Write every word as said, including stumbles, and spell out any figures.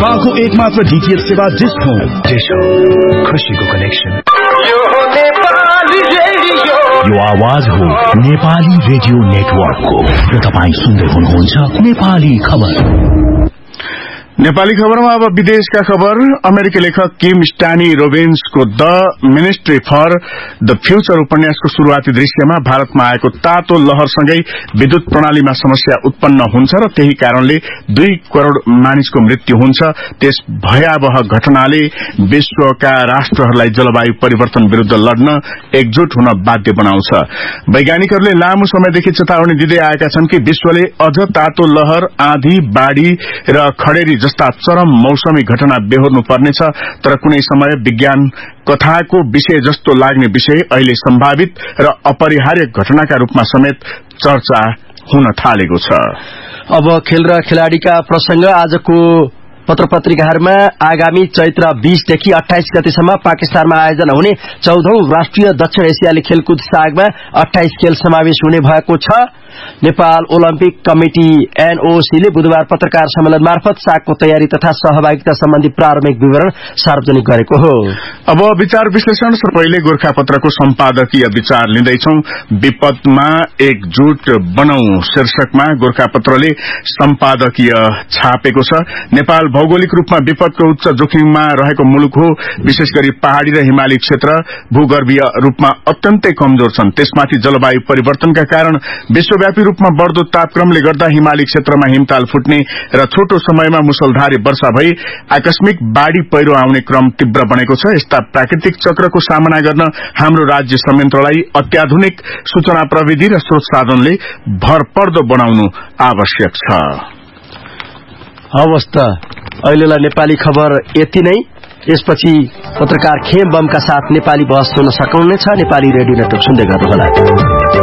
नेपालको एकमात्र डीटीएच सेवा डिश होम। डिश होम, खुशीको कनेक्सन। यो आवाज हो नेपाली रेडियो नेटवर्कको र तपाईँ सुन्दै हुनुहुन्छ नेपाली खबर। नेपाली खबरमा अब विदेशका खबर। अमेरिकी लेखक किम स्टानी रोबिन्सको the ministry for the future उपन्यासको शुरूआती दृश्यमा भारतमा आएको तातो लहरसँगै विद्युत प्रणालीमा समस्या उत्पन्न हुन्छ र त्यही कारणले दुई करोड़ मानिसको मृत्यु हुन्छ। त्यस भयावह घटनाले विश्वका राष्ट्रहरूलाई जलवायु परिवर्तन विरूद्ध लड्न एकजुट हुन बाध्य बनाउँछ। वैज्ञानिकहरूले लामो समयदेखि चेतावनी दिँदै आएका छन् कि विश्वले अझ तातो लहर, आँधी, बाढ़ी र खडेरी जस्ता चरम मौसमी घटना बेहोर्नु पर्नेछ। तर कुनै समय विज्ञान कथाको विषय जस्तो लाग्ने विषय अहिले सम्भावित र अपरिहार्य घटनाका रूपमा समेत चर्चा हुन थालेको छ। अब खेल र खेलाड़ीका प्रसंग। आजको पत्र पत्रिकाहरूमा आगामी चैत्र बीसदेखि अट्ठाइस गतेसम्म पाकिस्तानमा आयोजना हुने चौधौं राष्ट्रिय दक्षिण एसियाली खेलकुद सागमा अट्ठाइस खेल समावेश हुने भएको छ। नेपाल ओलम्पिक कमिटी एनओसीले बुधबार पत्रकार सम्मेलन मार्फत सागको तयारी तथा सहभागिता सम्बन्धी प्रारम्भिक विवरण सार्वजनिक गरेको हो। अब विचार विश्लेषण र पहिले गोरखापत्रको सम्पादकीय विचार लिँदैछौं। विपदमा एकजुट बनौं शीर्षकमा गोरखापत्रले सम्पादकीय छापेको छ। नेपाल भौगोलिक रूपमा विपदको उच्च जोखिममा रहेको मुलुक हो। विशेष गरी पहाड़ी र हिमाली क्षेत्र भूगर्भीय रूपमा अत्यन्तै कमजोर छन्। त्यसमाथि जलवायु परिवर्तनका कारण विश्वव्यापी रूपमा बढ़दो तापक्रमले गर्दा हिमाली क्षेत्रमा हिमताल फुट्ने र छोटो समयमा मुसलधारे वर्षा भई आकस्मिक बाढ़ी पहिरो आउने क्रम तीव्र बनेको छ। यस्ता प्राकृतिक चक्रको सामना गर्न हाम्रो राज्य संयन्त्रलाई अत्याधुनिक सूचना प्रविधि र स्रोत साधनले भरपर्दो बनाउनु आवश्यक छ। हवस् त अहिलेलाई नेपाली खबर यति नै। यसपछि पत्रकार खेम बमका साथ नेपाली बहस सुन्न सक्नुहुनेछ। नेपाली रेडियो नेटवर्क सुन्दै गर्नुहोला।